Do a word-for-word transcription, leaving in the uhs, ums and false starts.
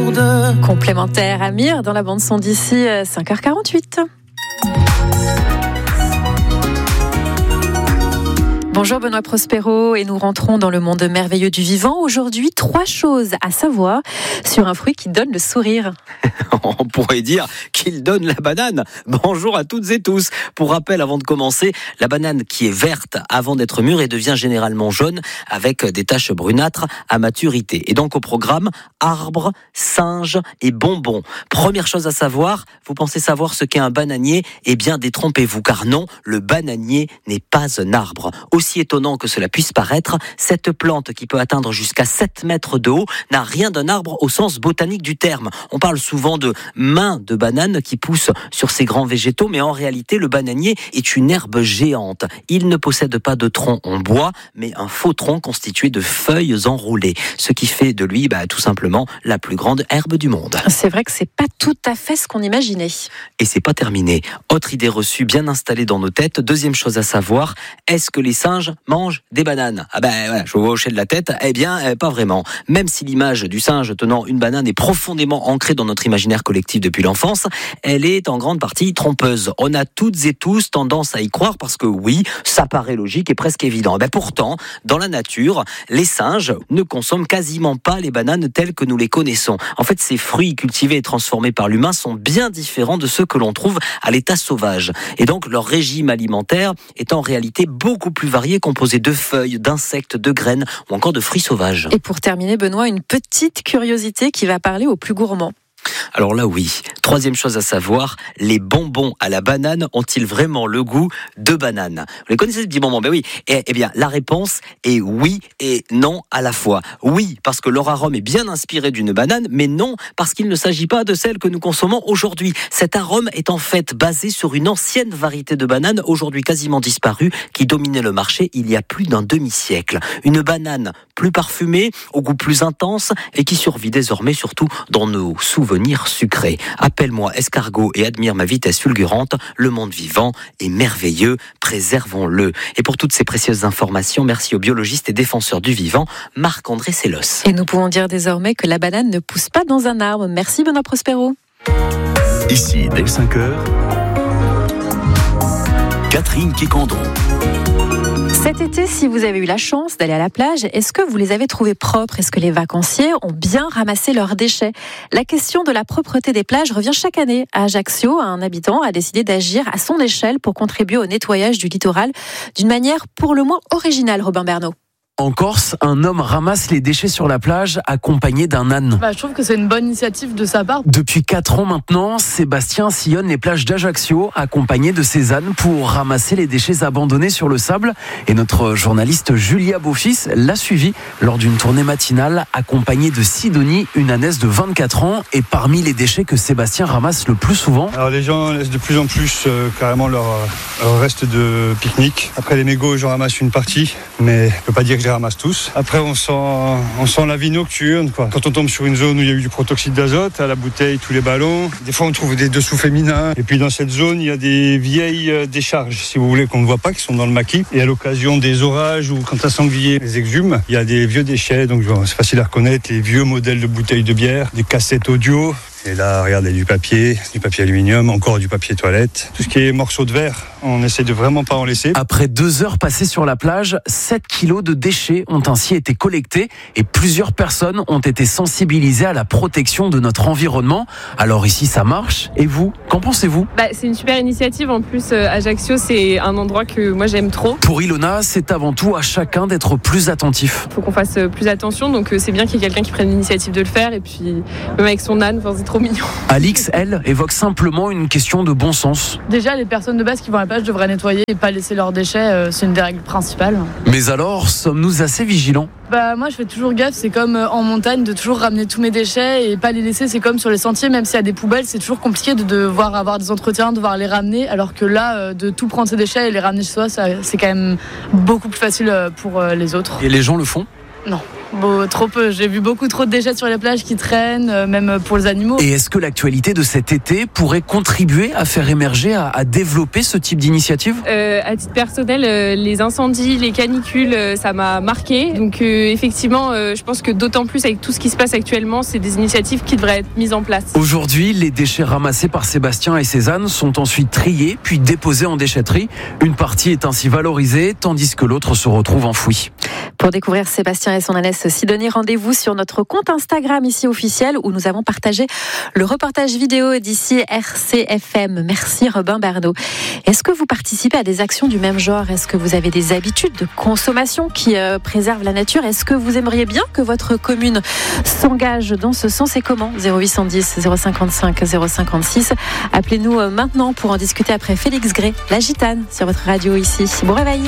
lourde. Complémentaire Amir dans la bande son d'ici cinq heures quarante-huit. Bonjour Benoît Prospero et nous rentrons dans le monde merveilleux du vivant. Aujourd'hui, trois choses à savoir sur un fruit qui donne le sourire. On pourrait dire qu'il donne la banane. Bonjour à toutes et tous. Pour rappel, avant de commencer, la banane qui est verte avant d'être mûre et devient généralement jaune avec des taches brunâtres à maturité. Et donc au programme, arbre, singe et bonbon. Première chose à savoir, vous pensez savoir ce qu'est un bananier ? Eh bien détrompez-vous, car non, le bananier n'est pas un arbre. Aussi étonnant que cela puisse paraître, cette plante qui peut atteindre jusqu'à sept mètres de haut n'a rien d'un arbre au sens botanique du terme. On parle souvent de mains de banane qui poussent sur ces grands végétaux, mais en réalité, le bananier est une herbe géante. Il ne possède pas de tronc en bois, mais un faux tronc constitué de feuilles enroulées, ce qui fait de lui bah, tout simplement la plus grande herbe du monde. C'est vrai que c'est pas tout à fait ce qu'on imaginait. Et c'est pas terminé. Autre idée reçue bien installée dans nos têtes. Deuxième chose à savoir, est-ce que les singes mangent des bananes ? Ah ben voilà, je vous vois hocher de la tête. Eh bien, pas vraiment. Même si l'image du singe tenant une banane est profondément ancrée dans notre imaginaire collectif depuis l'enfance, elle est en grande partie trompeuse. On a toutes et tous tendance à y croire parce que oui, ça paraît logique et presque évident. Eh ben pourtant, dans la nature, les singes ne consomment quasiment pas les bananes telles que nous les connaissons. En fait, ces fruits cultivés et transformés par l'humain sont bien différents de ceux que l'on trouve à l'état sauvage. Et donc, leur régime alimentaire est en réalité beaucoup plus varié, composé de feuilles, d'insectes, de graines ou encore de fruits sauvages. Et pour terminer, Benoît, une petite curiosité qui va parler aux plus gourmands. Alors là, oui. Troisième chose à savoir, les bonbons à la banane ont-ils vraiment le goût de banane ? Vous les connaissez, ces petits bonbons ? Ben oui. Eh, eh bien, la réponse est oui et non à la fois. Oui, parce que leur arôme est bien inspiré d'une banane, mais non, parce qu'il ne s'agit pas de celle que nous consommons aujourd'hui. Cet arôme est en fait basé sur une ancienne variété de banane, aujourd'hui quasiment disparue, qui dominait le marché il y a plus d'un demi-siècle. Une banane plus parfumée, au goût plus intense, et qui survit désormais surtout dans nos souvenirs sucré. Appelle-moi escargot et admire ma vitesse fulgurante. Le monde vivant est merveilleux. Préservons-le. Et pour toutes ces précieuses informations, merci au biologiste et défenseur du vivant, Marc-André Sellos. Et nous pouvons dire désormais que la banane ne pousse pas dans un arbre. Merci Benoît Prospero. Ici, dès cinq heures, Catherine Quécandon. Cet été, si vous avez eu la chance d'aller à la plage, est-ce que vous les avez trouvés propres ? Est-ce que les vacanciers ont bien ramassé leurs déchets ? La question de la propreté des plages revient chaque année. À Ajaccio, un habitant a décidé d'agir à son échelle pour contribuer au nettoyage du littoral d'une manière pour le moins originale, Robin Bernot. En Corse, un homme ramasse les déchets sur la plage accompagné d'un âne. Bah, je trouve que c'est une bonne initiative de sa part. Depuis quatre ans maintenant, Sébastien sillonne les plages d'Ajaccio accompagné de ses ânes pour ramasser les déchets abandonnés sur le sable. Et notre journaliste Julia Beaufils l'a suivi lors d'une tournée matinale accompagnée de Sidonie, une ânesse de vingt-quatre ans. Et parmi les déchets que Sébastien ramasse le plus souvent... Alors les gens laissent de plus en plus euh, carrément leur, leur reste de pique-nique. Après les mégots, j'en ramasse une partie, mais je ne peux pas dire que je ramasse tous. Après, on sent, on sent la vie nocturne, quoi. Quand on tombe sur une zone où il y a eu du protoxyde d'azote, à la bouteille, tous les ballons. Des fois, on trouve des dessous féminins. Et puis, dans cette zone, il y a des vieilles décharges, si vous voulez, qu'on ne voit pas, qui sont dans le maquis. Et à l'occasion des orages ou quand un sanglier les exhume, il y a des vieux déchets. Donc, c'est facile à reconnaître. Les vieux modèles de bouteilles de bière, des cassettes audio. Et là, regardez, du papier, du papier aluminium, encore du papier toilette. Tout ce qui est morceaux de verre, on essaie de vraiment pas en laisser. Après deux heures passées sur la plage, sept kilos de déchets ont ainsi été collectés et plusieurs personnes ont été sensibilisées à la protection de notre environnement. Alors ici, ça marche. Et vous, qu'en pensez-vous ? Bah, c'est une super initiative. En plus, euh, Ajaccio, c'est un endroit que moi j'aime trop. Pour Ilona, c'est avant tout à chacun d'être plus attentif. Il faut qu'on fasse plus attention, donc euh, c'est bien qu'il y ait quelqu'un qui prenne l'initiative de le faire. Et puis, même avec son âne, c'est trop mignon. Alix, elle, évoque simplement une question de bon sens. Déjà, les personnes de base qui vont à la plage devraient nettoyer et pas laisser leurs déchets. Euh, c'est une des règles principales. Mais alors, sommes-nous assez vigilants ? Bah, moi, je fais toujours gaffe. C'est comme euh, en montagne, de toujours ramener tous mes déchets et pas les laisser. C'est comme sur les sentiers, même s'il y a des poubelles, c'est toujours compliqué de devoir avoir des entretiens, de devoir les ramener. Alors que là, euh, de tout prendre ses déchets et les ramener chez soi, ça, c'est quand même beaucoup plus facile pour euh, les autres. Et les gens le font ? Non. Bon, trop peu. J'ai vu beaucoup trop de déchets sur les plages qui traînent, euh, même pour les animaux. Et est-ce que l'actualité de cet été pourrait contribuer à faire émerger, à, à développer ce type d'initiative ? euh, À titre personnel, euh, les incendies, les canicules, euh, ça m'a marqué. Donc euh, effectivement, euh, je pense que d'autant plus avec tout ce qui se passe actuellement, c'est des initiatives qui devraient être mises en place. Aujourd'hui, les déchets ramassés par Sébastien et Cézanne sont ensuite triés, puis déposés en déchetterie. Une partie est ainsi valorisée, tandis que l'autre se retrouve enfouie. Pour découvrir Sébastien et son ânesse Sidonie, rendez-vous sur notre compte Instagram ici officiel où nous avons partagé le reportage vidéo d'ici R C F M. Merci Robin Bernot. Est-ce que vous participez à des actions du même genre ? Est-ce que vous avez des habitudes de consommation qui euh, préservent la nature ? Est-ce que vous aimeriez bien que votre commune s'engage dans ce sens et comment ? zéro huit cent dix zéro cinquante-cinq zéro cinquante-six. Appelez-nous maintenant pour en discuter après Félix Gray, La Gitane, sur votre radio ici. Bon réveil.